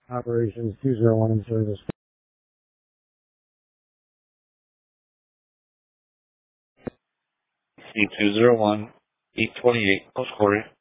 Operations 201 in service. C201, 828, post Corey.